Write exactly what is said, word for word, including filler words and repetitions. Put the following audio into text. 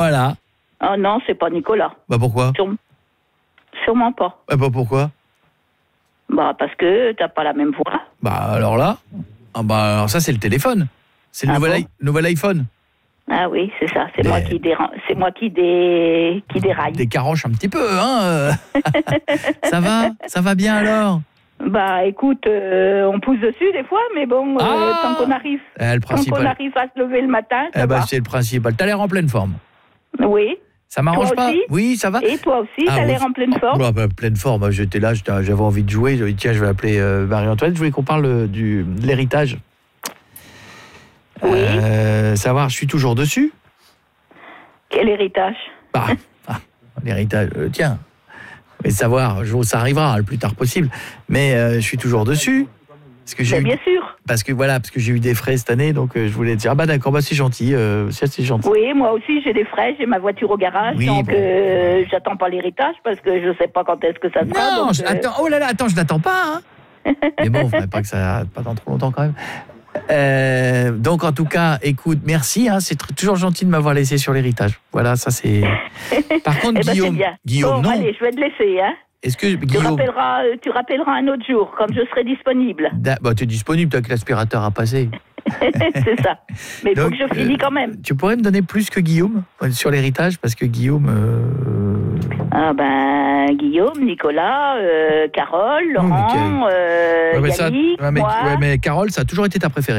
Voilà. Ah non, c'est pas Nicolas. Bah pourquoi? Sûre- Sûrement pas. Bah, bah pourquoi? Bah parce que t'as pas la même voix. Bah alors là, ah bah alors ça c'est le téléphone. C'est le Ah nouvel, bon i- nouvel iPhone. Ah oui, c'est ça. C'est Mais- moi qui déra... c'est moi qui dé... qui déraille. Décaroche un petit peu, hein. euh. Ça va? Ça va bien alors? Bah écoute, euh, on pousse dessus des fois, mais bon, euh, Ah tant qu'on arrive, Eh, le tant qu'on principal. arrive à se lever le matin, ça Eh bah va. c'est le principal. T'as l'air en pleine forme. Oui. Ça m'arrange Toi pas? aussi Oui, ça va. Et toi aussi, Ah, t'as oui. l'air en pleine forme. Oh, bah, pleine forme. J'étais là, j'étais- j'avais envie de jouer. J'avais dit, tiens, je vais appeler euh, Marie-Antoinette. Je voulais qu'on parle euh, du, de l'héritage. Oui. Euh, savoir, je suis toujours dessus. Quel héritage? Bah, ah, l'héritage, euh, tiens. Mais savoir, je- ça arrivera le plus tard possible. Mais euh, je suis toujours dessus. Parce que j'ai Mais eu, bien sûr. parce que voilà, parce que j'ai eu des frais cette année, donc euh, je voulais dire ah bah d'accord, bah c'est gentil, euh, c'est c'est gentil. Oui, moi aussi, j'ai des frais, j'ai ma voiture au garage, Oui, donc bon. euh, j'attends pas l'héritage parce que je sais pas quand est-ce que ça sera. Non, donc, je- euh, attends, oh là là, attends, je n'attends pas. Hein. Mais bon, faudrait pas que ça, pas dans trop longtemps quand même. Euh, donc en tout cas, écoute, merci. Hein, c'est tr- toujours gentil de m'avoir laissé sur l'héritage. Voilà, ça c'est. Par contre, eh ben, c'est Guillaume, bien. Guillaume, bon, non. allez, je vais te laisser, hein. Est-ce que Tu Guillaume, rappelleras, euh, tu rappelleras un autre jour, comme je serai disponible. Da- bah, tu es disponible, t'as que l'aspirateur à passer. C'est ça. Mais il faut Donc, que je finisse euh, quand même. Tu pourrais me donner plus que Guillaume euh, sur l'héritage, parce que Guillaume. euh, Ah ben, Guillaume, Nicolas, euh, Carole, Oh, mais Laurent, quel- euh, ouais, mais ça- Yannick, ouais, mais- moi. ouais, mais Carole, ça a toujours été ta préférée.